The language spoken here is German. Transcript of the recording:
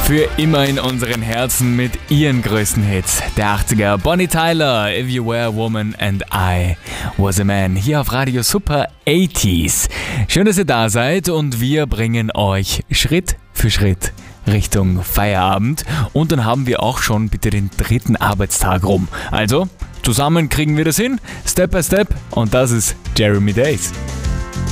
Für immer in unseren Herzen mit ihren größten Hits der 80er. Bonnie Tyler, If You Were a Woman and I Was a Man. Hier auf Radio Super 80s. Schön, dass ihr da seid und wir bringen euch Schritt für Schritt Richtung Feierabend. Und dann haben wir auch schon bitte den 3. Arbeitstag rum. Also, zusammen kriegen wir das hin, Step by Step. Und das ist Jeremy Days.